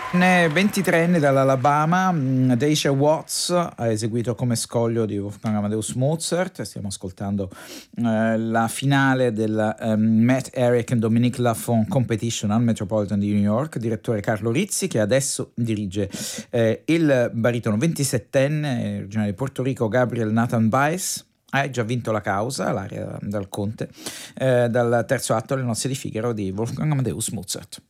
23enne dall'Alabama, Daisha Watts ha eseguito Come scoglio di Wolfgang Amadeus Mozart. Stiamo ascoltando la finale del Matt Eric and Dominique Lafont Competition al Metropolitan di New York, direttore Carlo Rizzi, che adesso dirige il baritono 27enne originario di Porto Rico Gabriel Nathan Baez. Ha già vinto la causa, l'aria dal Conte, dal terzo atto Le nozze di Figaro di Wolfgang Amadeus Mozart.